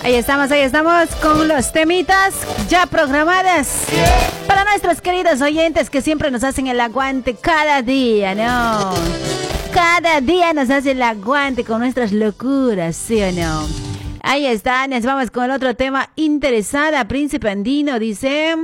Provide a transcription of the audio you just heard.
Ahí estamos con los temitas ya programadas para nuestros queridos oyentes que siempre nos hacen el aguante cada día, ¿no? Cada día nos hace el aguante con nuestras locuras, ¿sí o no? Ahí está, nos vamos con el otro tema interesante. Príncipe Andino dice...